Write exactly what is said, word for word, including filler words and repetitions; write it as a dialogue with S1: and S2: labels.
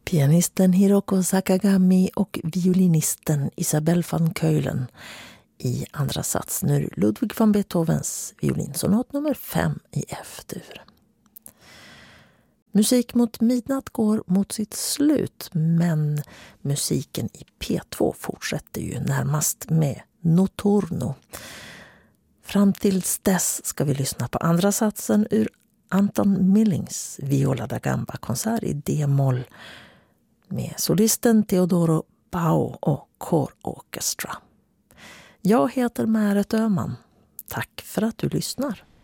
S1: Pianisten Hiroko Sakagami och violinisten Isabelle van Keulen i andra sats. Nu Ludwig van Beethovens violinsonat nummer fem i F-dur. Musik mot midnatt går mot sitt slut, men musiken i P två fortsätter ju närmast med Notturno. Fram tills dess ska vi lyssna på andra satsen ur Anton Millings Viola da Gamba-konsert i D-moll med solisten Teodoro Bau och Kår Orchestra. Jag heter Märet Öhman. Tack för att du lyssnar.